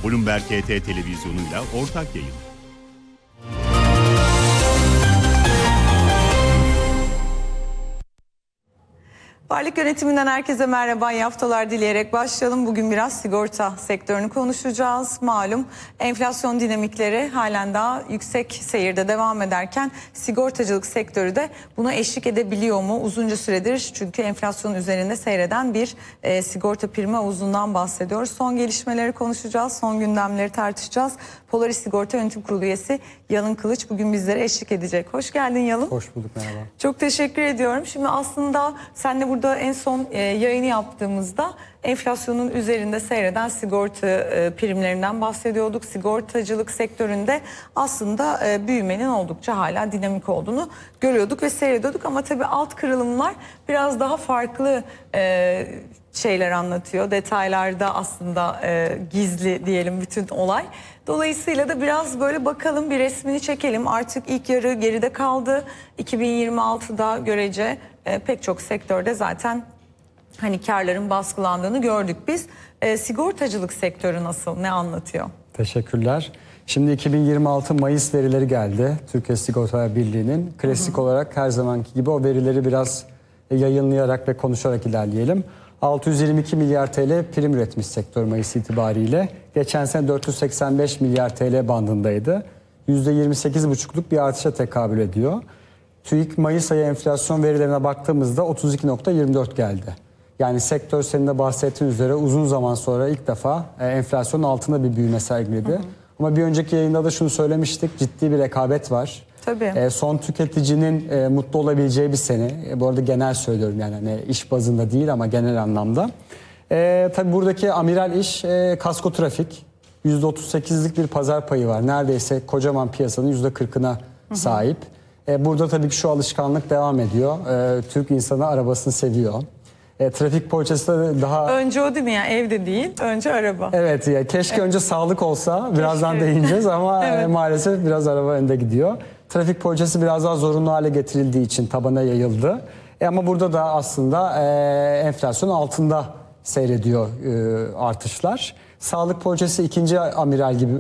Bloomberg HT televizyonuyla ortak yayın. Varlık yönetiminden herkese merhaba, iyi haftalar dileyerek başlayalım. Bugün biraz sigorta sektörünü konuşacağız. Malum enflasyon dinamikleri halen daha yüksek seyirde devam ederken sigortacılık sektörü de buna eşlik edebiliyor mu? Uzunca süredir çünkü enflasyonun üzerinde seyreden bir sigorta primi havuzundan bahsediyoruz. Son gelişmeleri konuşacağız, son gündemleri tartışacağız. Polaris Sigorta Yönetim Kurulu üyesi Yalın Kılıç bugün bizlere eşlik edecek. Hoş geldin Yalın. Hoş bulduk, merhaba. Çok teşekkür ediyorum. Şimdi aslında seninle burada en son yayını yaptığımızda enflasyonun üzerinde seyreden sigorta primlerinden bahsediyorduk. Sigortacılık sektöründe aslında büyümenin oldukça hala dinamik olduğunu görüyorduk ve seyrediyorduk. Ama tabii alt kırılımlar biraz daha farklı şeyler anlatıyor. Detaylarda aslında gizli diyelim bütün olay. Dolayısıyla da biraz böyle bakalım, bir resmini çekelim. Artık ilk yarı geride kaldı. 2026'da görece pek çok sektörde zaten hani karların baskılandığını gördük biz. Sigortacılık sektörü nasıl, ne anlatıyor? Teşekkürler. Şimdi 2026 Mayıs verileri geldi. Türkiye Sigortalar Birliği'nin. Klasik olarak her zamanki gibi o verileri biraz yayınlayarak ve konuşarak ilerleyelim. 622 milyar TL prim üretmiş sektör Mayıs itibariyle. Geçen sene 485 milyar TL bandındaydı. %28,5'luk bir artışa tekabül ediyor. TÜİK Mayıs ayı enflasyon verilerine baktığımızda 32,24 geldi. Yani sektör senin de bahsettiğin üzere uzun zaman sonra ilk defa enflasyonun altında bir büyüme sergiledi. Ama bir önceki yayında da şunu söylemiştik, ciddi bir rekabet var. Tabii. Son tüketicinin mutlu olabileceği bir sene. Bu arada genel söylüyorum, yani hani iş bazında değil ama genel anlamda. Tabii buradaki amiral iş kasko trafik. %38'lik bir pazar payı var. Neredeyse kocaman piyasanın %40'ına sahip. Burada tabii ki şu alışkanlık devam ediyor. Türk insanı arabasını seviyor. Trafik poliçesi de daha... Önce o değil mi yani, evde değil, önce araba. Evet ya, keşke önce sağlık olsa, birazdan değineceğiz ama Evet. Maalesef biraz araba önde gidiyor. Trafik poliçesi biraz daha zorunlu hale getirildiği için tabana yayıldı. Ama burada da aslında enflasyon altında seyrediyor artışlar. Sağlık poliçesi ikinci amiral gibi